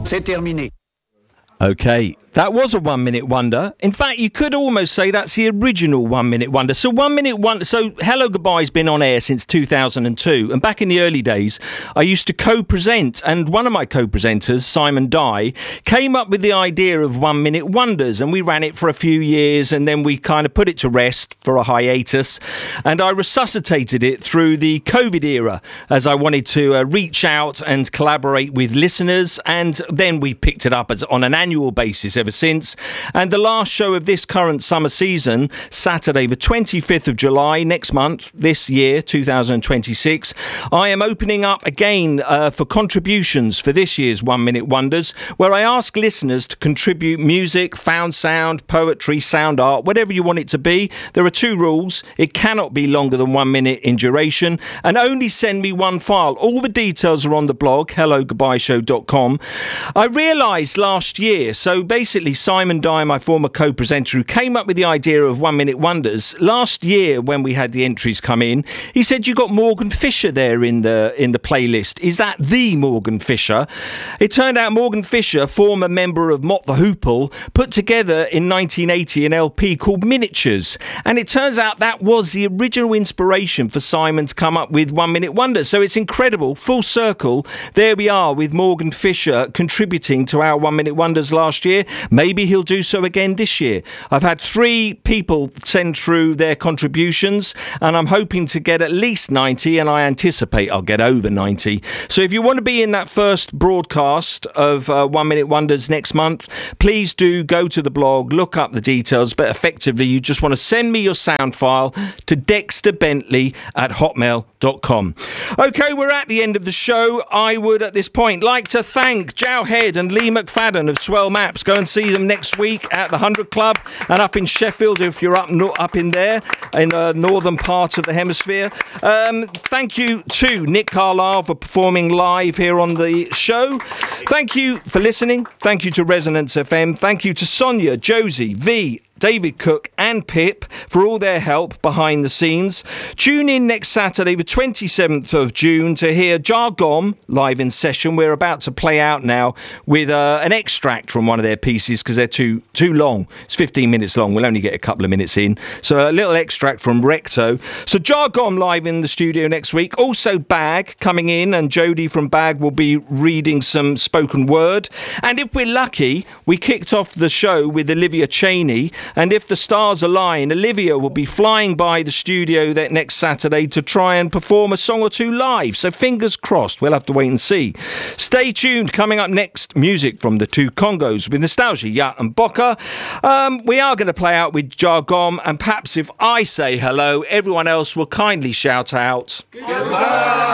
C'est terminé. Okay, that was a 1 minute wonder. In fact, you could almost say that's the original 1 minute wonder. So Hello Goodbye's been on air since 2002. And back in the early days, I used to co-present. And one of my co-presenters, Simon Dye, came up with the idea of 1 minute wonders. And we ran it for a few years and then we kind of put it to rest for a hiatus. And I resuscitated it through the COVID era as I wanted to reach out and collaborate with listeners. And then we picked it up on an annual basis ever since. And the last show of this current summer season, Saturday the 25th of July next month, this year 2026, I am opening up again for contributions for this year's 1 minute wonders, where I ask listeners to contribute music, found sound, poetry, sound art, whatever you want it to be. There are two rules: it cannot be longer than 1 minute in duration, and only send me one file. All the details are on the blog, hellogoodbyeshow.com. I realised last year, so basically Simon Dye, my former co-presenter, who came up with the idea of 1 minute wonders, last year when we had the entries come in, he said, you got Morgan Fisher there in the playlist. Is that the Morgan Fisher? It turned out Morgan Fisher, former member of Mott the Hoople, put together in 1980 an LP called Miniatures, and it turns out that was the original inspiration for Simon to come up with 1 minute wonders. So it's incredible, full circle. There we are with Morgan Fisher contributing to our 1 minute wonders last year. Maybe he'll do so again this year. I've had 3 people send through their contributions and I'm hoping to get at least 90, and I anticipate I'll get over 90. So if you want to be in that first broadcast of 1 minute wonders next month, please do go to the blog, look up the details, but effectively you just want to send me your sound file to dexterbentley@hotmail.com. Okay, we're at the end of the show. I would at this point like to thank Jow Head and Lee McFadden of Swell Maps. Go and see them next week at the 100 Club and up in Sheffield if you're up in there in the northern part of the hemisphere. Thank you to Nick Carlisle for performing live here on the show. Thank you for listening. Thank you to Resonance FM. Thank you to Sonia, Josie, V, David Cook and Pip for all their help behind the scenes. Tune in next Saturday, the 27th of June, to hear Jargom live in session. We're about to play out now with an extract from one of their pieces because they're too long. It's 15 minutes long. We'll only get a couple of minutes in. So a little extract from Recto. So Jargom live in the studio next week. Also Bag coming in, and Jodie from Bag will be reading some spoken word. And if we're lucky, we kicked off the show with Olivia Cheney. And if the stars align, Olivia will be flying by the studio that next Saturday to try and perform a song or two live. So fingers crossed, we'll have to wait and see. Stay tuned. Coming up next, music from the two Congos with Nostalgia, Yacht and Boca. We are going to play out with Jargom, and perhaps if I say hello, everyone else will kindly shout out. Goodbye.